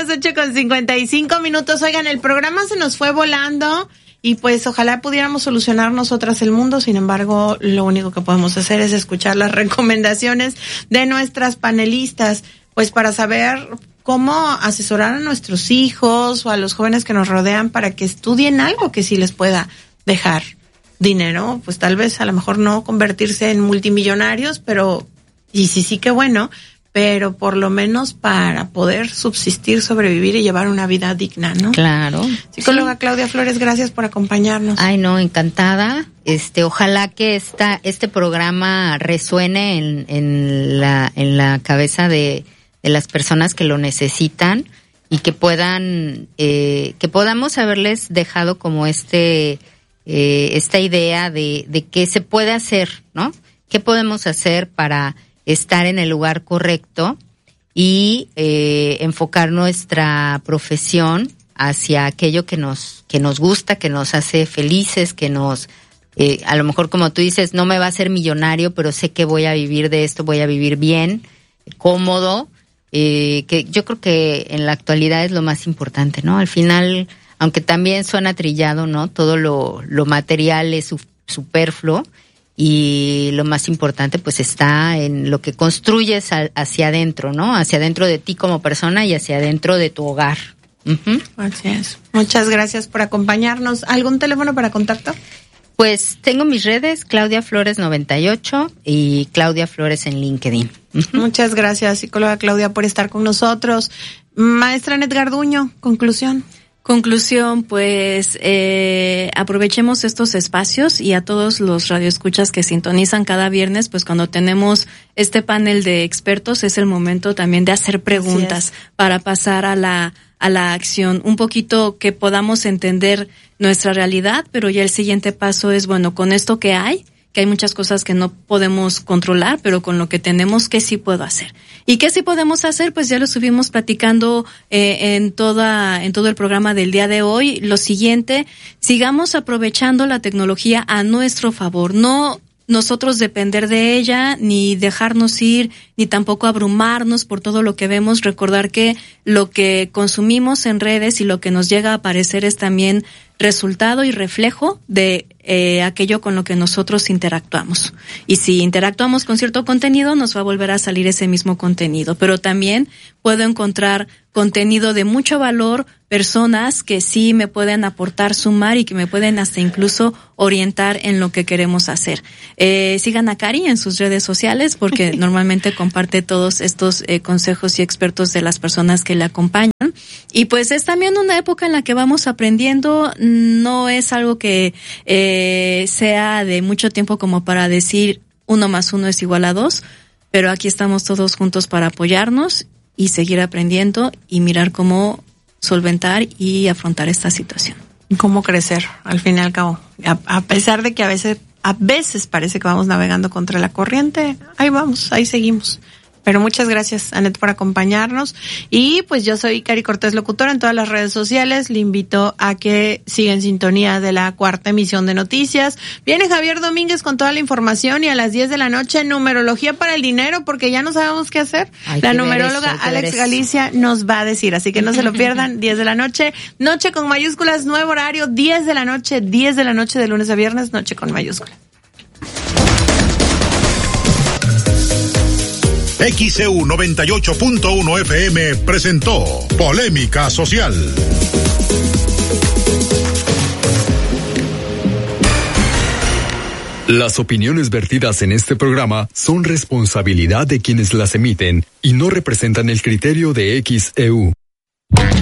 las 8:55. Oigan, el programa se nos fue volando y pues ojalá pudiéramos solucionar nosotras el mundo. Sin embargo, lo único que podemos hacer es escuchar las recomendaciones de nuestras panelistas, pues para saber cómo asesorar a nuestros hijos o a los jóvenes que nos rodean para que estudien algo que sí les pueda dejar dinero, pues tal vez a lo mejor no convertirse en multimillonarios, pero, y sí, qué bueno, pero por lo menos para poder subsistir, sobrevivir y llevar una vida digna, ¿no? Claro. Psicóloga Claudia Flores, gracias por acompañarnos. Ay, no, encantada. Ojalá que este programa resuene en la cabeza de las personas que lo necesitan y que puedan, que podamos haberles dejado como esta idea de qué se puede hacer, ¿no? ¿Qué podemos hacer para estar en el lugar correcto y enfocar nuestra profesión hacia aquello que nos gusta, que nos hace felices, que nos, a lo mejor como tú dices, no me va a hacer millonario, pero sé que voy a vivir de esto, voy a vivir bien, cómodo, que yo creo que en la actualidad es lo más importante, ¿no? Al final, aunque también suena trillado, ¿no? Todo lo material es superfluo y lo más importante pues está en lo que construyes hacia adentro, ¿no? Hacia adentro de ti como persona y hacia adentro de tu hogar. Uh-huh. Así es. Muchas gracias por acompañarnos. ¿Algún teléfono para contacto? Pues tengo mis redes, Claudia Flores 98 y Claudia Flores en LinkedIn. Uh-huh. Muchas gracias, psicóloga Claudia, por estar con nosotros. Maestra Anet Garduño, conclusión. Conclusión, pues aprovechemos estos espacios y a todos los radioescuchas que sintonizan cada viernes, pues cuando tenemos este panel de expertos es el momento también de hacer preguntas para pasar a la acción, un poquito que podamos entender nuestra realidad, pero ya el siguiente paso es, bueno, con esto que hay muchas cosas que no podemos controlar, pero con lo que tenemos, ¿qué sí puedo hacer? ¿Y qué sí podemos hacer? Pues ya lo estuvimos platicando en todo el programa del día de hoy. Lo siguiente, sigamos aprovechando la tecnología a nuestro favor, no nosotros depender de ella, ni dejarnos ir, ni tampoco abrumarnos por todo lo que vemos. Recordar que lo que consumimos en redes y lo que nos llega a aparecer es también resultado y reflejo de aquello con lo que nosotros interactuamos. Y si interactuamos con cierto contenido, nos va a volver a salir ese mismo contenido. Pero también puedo encontrar contenido de mucho valor, personas que sí me pueden aportar, sumar y que me pueden hasta incluso orientar en lo que queremos hacer. Sigan a Cari en sus redes sociales porque normalmente comparte todos estos consejos y expertos de las personas que le acompañan. Y pues es también una época en la que vamos aprendiendo, no es algo que sea de mucho tiempo como para decir 1 más 1 es igual a 2, pero aquí estamos todos juntos para apoyarnos y seguir aprendiendo y mirar cómo solventar y afrontar esta situación. Cómo crecer, al fin y al cabo. A pesar de que a veces parece que vamos navegando contra la corriente, ahí vamos, ahí seguimos. Pero muchas gracias, Anet, por acompañarnos. Y pues yo soy Cari Cortés, locutora en todas las redes sociales. Le invito a que siga en sintonía de la 4ª emisión de noticias. Viene Javier Domínguez con toda la información y a las 10 de la noche, numerología para el dinero, porque ya no sabemos qué hacer. La numeróloga Alex Galicia nos va a decir, así que no se lo pierdan. 10 de la noche, noche con mayúsculas, nuevo horario, 10 de la noche de lunes a viernes, noche con mayúsculas. XEU 98.1 FM presentó Polémica Social. Las opiniones vertidas en este programa son responsabilidad de quienes las emiten y no representan el criterio de XEU.